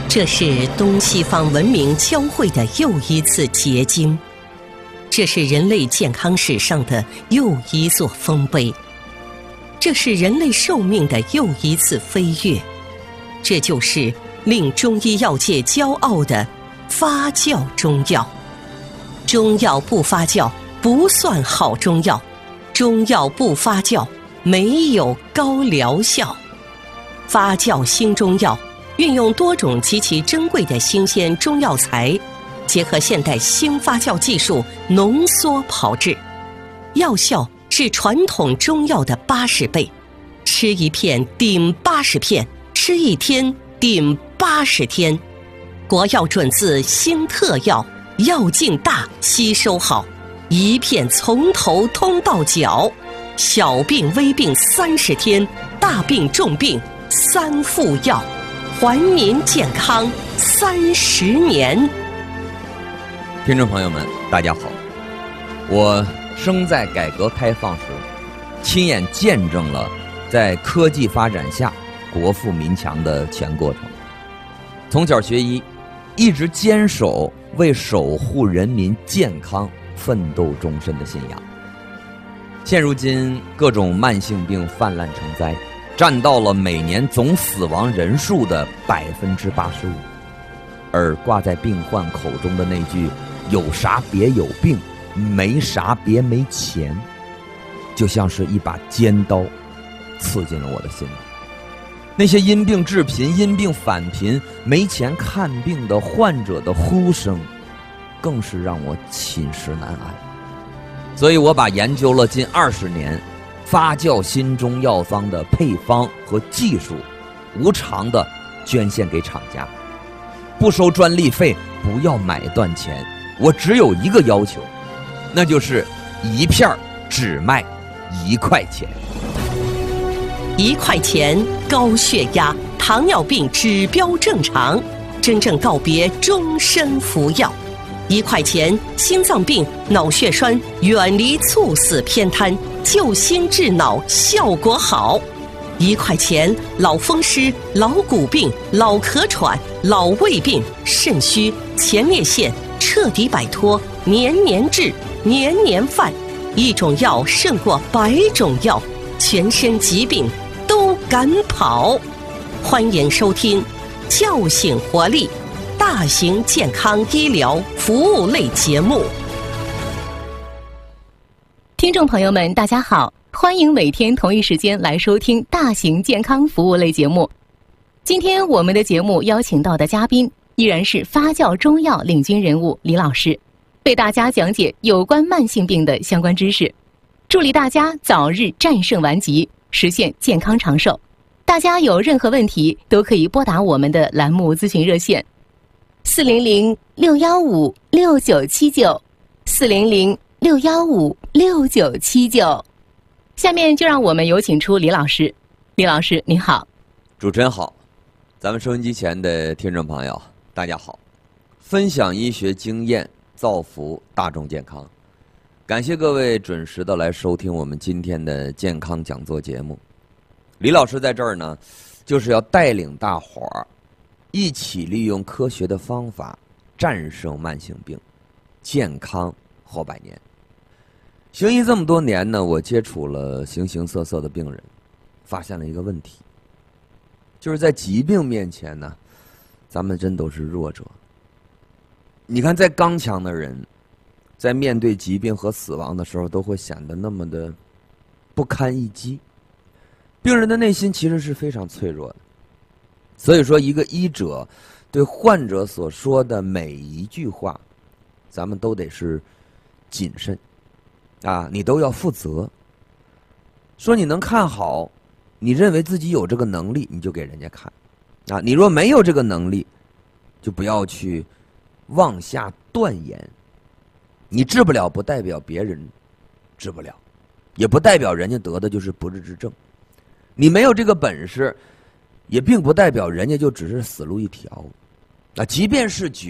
这是东西方文明交汇的又一次结晶，这是人类健康史上的又一座丰碑，这是人类寿命的又一次飞跃，这就是令中医药界骄傲的发酵中药。中药不发酵不算好中药，中药不发酵没有高疗效。发酵新中药运用多种极其珍贵的新鲜中药材，结合现代新发酵技术浓缩炮制，药效是传统中药的80倍，吃一片顶80片，吃一天顶80天。国药准字新特药，药劲大，吸收好，一片从头通到脚，小病微病30天，大病重病3副药，还民健康30年。 听众朋友们，大家好，我生在改革开放时，亲眼见证了在科技发展下国富民强的全过程。从小学医，一直坚守为守护人民健康奋斗终身的信仰。现如今各种慢性病泛滥成灾，占到了每年总死亡人数的85%，而挂在病患口中的那句“有啥别有病，没啥别没钱”，就像是一把尖刀，刺进了我的心里。那些因病致贫、因病返贫、没钱看病的患者的呼声，更是让我寝食难安。所以我把研究了近20年发酵新中药方的配方和技术，无偿的捐献给厂家，不收专利费，不要买断钱。我只有一个要求，那就是一片只卖1块钱。 1块钱，高血压、糖尿病指标正常，真正告别终身服药。1块钱，心脏病、脑血栓远离猝死偏瘫，救心治脑效果好。1块钱，老风湿、老骨病、老咳喘、老胃病、肾虚、前列腺彻底摆脱，年年治，年年犯。一种药胜过100种药，全身疾病都敢跑。欢迎收听叫醒活力大型健康医疗服务类节目。 听众朋友们大家好，欢迎每天同一时间来收听大型健康服务类节目。今天我们的节目邀请到的嘉宾依然是发酵中药领军人物李老师，为大家讲解有关慢性病的相关知识，助力大家早日战胜顽疾，实现健康长寿。大家有任何问题都可以拨打我们的栏目咨询热线400-615-6979 400-615-6979。下面就让我们有请出李老师。李老师您好。 主持人好，咱们收音机前的听众朋友大家好。分享医学经验，造福大众健康。感谢各位准时的来收听我们今天的健康讲座节目。李老师在这儿呢，就是要带领大伙儿一起利用科学的方法战胜慢性病，健康活100年。行医这么多年呢，我接触了形形色色的病人，发现了一个问题，就是在疾病面前呢，咱们真都是弱者。你看，再刚强的人，在面对疾病和死亡的时候，都会显得那么的不堪一击。病人的内心其实是非常脆弱的，所以说一个医者对患者所说的每一句话，咱们都得是谨慎啊，你都要负责。说你能看好，你认为自己有这个能力，你就给人家看啊，你若没有这个能力，就不要去妄下断言。你治不了不代表别人治不了，也不代表人家得的就是不治之症。你没有这个本事，也并不代表人家就只是死路一条。即便是